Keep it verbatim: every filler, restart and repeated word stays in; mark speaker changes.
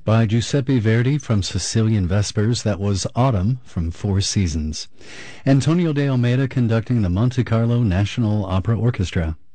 Speaker 1: By Giuseppe Verdi from Sicilian Vespers. That was Autumn from Four Seasons. Antonio de Almeida conducting the Monte Carlo National Opera Orchestra.